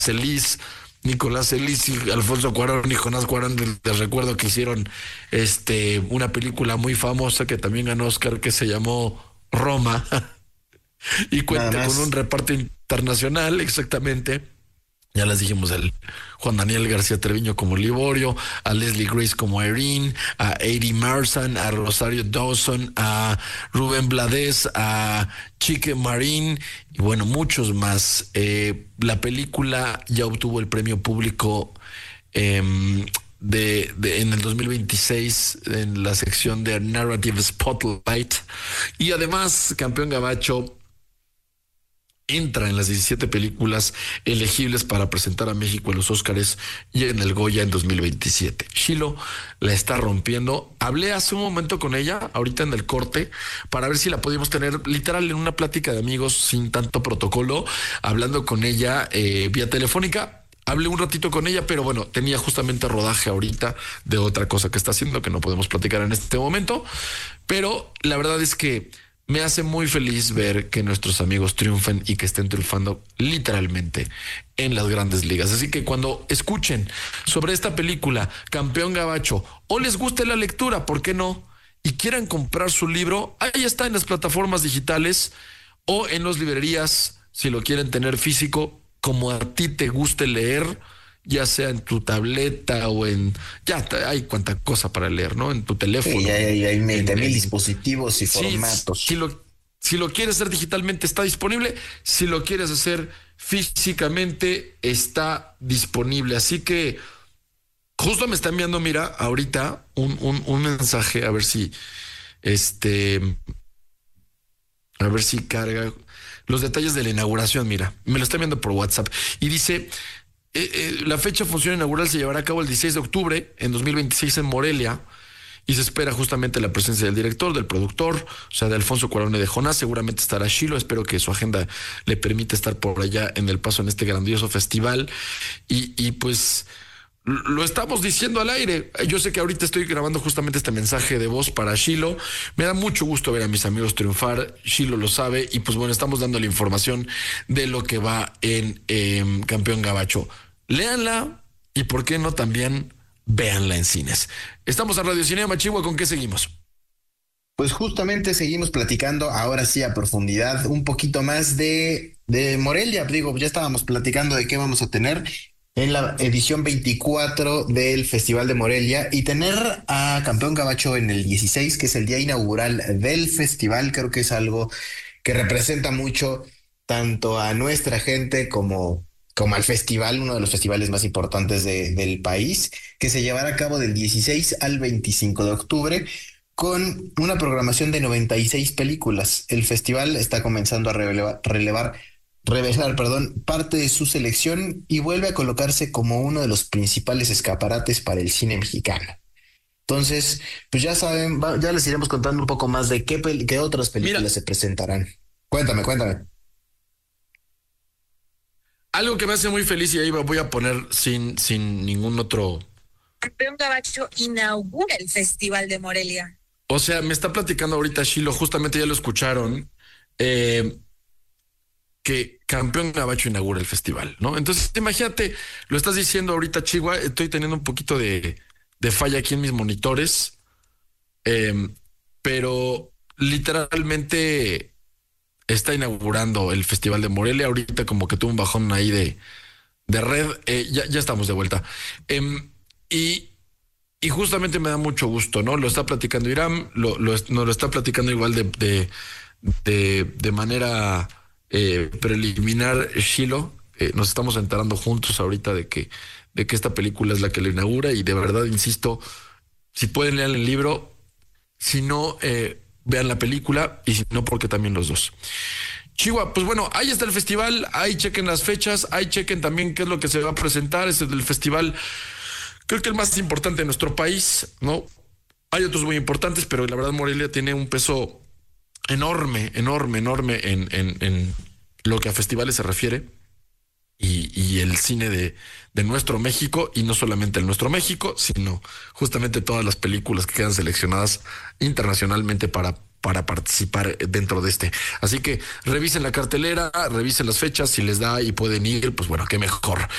Celis, Nicolás Celis y Alfonso Cuarón y Jonás Cuarón, les recuerdo que hicieron una película muy famosa que también ganó Oscar, que se llamó Roma y Nada cuenta con un más. reparto internacional, exactamente. Ya les dijimos el Juan Daniel García Treviño como Liborio, a Leslie Grace como Irene, a Eddie Marsan, a Rosario Dawson, a Rubén Blades, a Chique Marín y bueno, muchos más. La película ya obtuvo el premio público en el 2026 en la sección de Narrative Spotlight y además Campeón Gabacho entra en las 17 películas elegibles para presentar a México en los Óscares y en el Goya en 2027. Shilo la está rompiendo. Hablé hace un momento con ella, ahorita en el corte, para ver si la podíamos tener literal en una plática de amigos sin tanto protocolo, hablando con ella vía telefónica. Hablé un ratito con ella, pero bueno, tenía justamente rodaje ahorita de otra cosa que está haciendo que no podemos platicar en este momento. Pero la verdad es que me hace muy feliz ver que nuestros amigos triunfen y que estén triunfando literalmente en las grandes ligas. Así que cuando escuchen sobre esta película, Campeón Gabacho, o les guste la lectura, ¿por qué no? Y quieran comprar su libro, ahí está en las plataformas digitales o en las librerías, si lo quieren tener físico, como a ti te guste leer, ya sea en tu tableta o en... hay cuanta cosa para leer, ¿no? En tu Sí, teléfono, hay en, 20,000 en dispositivos y Sí, formatos. si lo quieres hacer digitalmente está disponible, si lo quieres hacer físicamente está disponible. Así que justo me está enviando, mira, ahorita un mensaje, este, a ver si carga los detalles de la inauguración, mira, me lo está enviando por WhatsApp y dice, la fecha de función inaugural se llevará a cabo el 16 de octubre en 2026 en Morelia. Y se espera justamente la presencia del director, del productor, o sea, de Alfonso Cuarón y de Jonás. Seguramente estará Shilo. Espero que su agenda le permita estar por allá en El Paso en este grandioso festival. Y pues lo estamos diciendo al aire. Yo sé que ahorita estoy grabando justamente este mensaje de voz para Shilo. Me da mucho gusto ver a mis amigos triunfar. Shilo lo sabe. Y pues bueno, estamos dando la información de lo que va en Campeón Gabacho. Léanla y por qué no también véanla en cines. Estamos a Radio Cinema Chihuahua, ¿con qué seguimos? Pues justamente seguimos platicando ahora sí a profundidad un poquito más de Morelia. Digo, ya estábamos platicando de qué vamos a tener en la edición 24 del Festival de Morelia y tener a Campeón Gabacho en el 16, que es el día inaugural del festival, creo que es algo que representa mucho tanto a nuestra gente como al festival, uno de los festivales más importantes del país, que se llevará a cabo del 16 al 25 de octubre con una programación de 96 películas. El festival está comenzando a revelar, perdón, parte de su selección y vuelve a colocarse como uno de los principales escaparates para el cine mexicano. Entonces, pues ya saben, ya les iremos contando un poco más de qué otras Mira, películas se presentarán. Cuéntame, cuéntame. algo que me hace muy feliz y ahí voy a poner sin ningún otro. Campeón Gabacho inaugura el Festival de Morelia. O sea, me está platicando ahorita Shilo, justamente ya lo escucharon, eh, que Campeón Gabacho inaugura el festival, ¿no? Entonces, imagínate, lo estás diciendo ahorita, Chihuahua, estoy teniendo un poquito de falla aquí en mis monitores, eh, pero literalmente está inaugurando el Festival de Morelia. Ahorita como que tuvo un bajón ahí de red. Ya estamos de vuelta. Em, y, y justamente me da mucho gusto, ¿no? Lo está platicando Irán, nos lo está platicando igual de manera preliminar Shilo. Nos estamos enterando juntos ahorita de que esta película es la que lo inaugura y de verdad, insisto, si pueden leer el libro, si no, vean la película y si no, porque también los dos. Chihuahua, pues bueno, ahí está el festival, ahí chequen las fechas, ahí chequen también qué es lo que se va a presentar. Es el festival, creo que el más importante de nuestro país, ¿no? Hay otros muy importantes, pero la verdad Morelia tiene un peso enorme, enorme, enorme en lo que a festivales se refiere y el cine de nuestro México, y no solamente el nuestro México, sino justamente todas las películas que quedan seleccionadas internacionalmente para participar dentro de este. Así que revisen la cartelera, revisen las fechas, si les da y pueden ir, pues bueno, qué mejor.